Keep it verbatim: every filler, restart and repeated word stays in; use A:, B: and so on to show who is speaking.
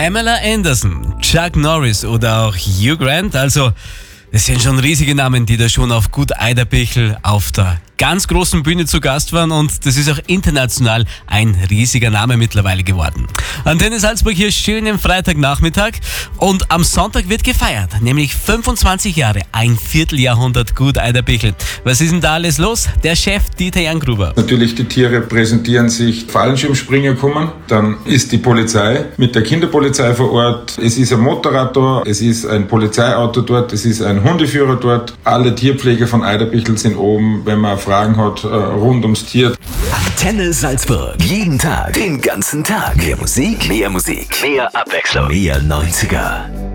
A: Pamela Anderson, Chuck Norris oder auch Hugh Grant, also das sind schon riesige Namen, die da schon auf Gut Eiderbichl auf der ganz großen Bühne zu Gast waren, und das ist auch international ein riesiger Name mittlerweile geworden. Antenne Salzburg hier schön im Freitagnachmittag, und am Sonntag wird gefeiert, nämlich fünfundzwanzig Jahre, ein Vierteljahrhundert Gut Eiderbichl. Was ist denn da alles los? Der Chef Dieter Jangruber.
B: Natürlich, die Tiere präsentieren sich Fallschirmspringer kommen, dann ist die Polizei mit der Kinderpolizei vor Ort, es ist ein Motorrad da, es ist ein Polizeiauto dort, es ist ein Hundeführer dort, alle Tierpfleger von Eiderbichl sind oben, wenn man Fragen hat äh, rund ums Tier.
C: Antenne Salzburg. Jeden Tag, den ganzen Tag. Mehr Musik, mehr Musik, mehr Abwechslung. Mehr neunziger.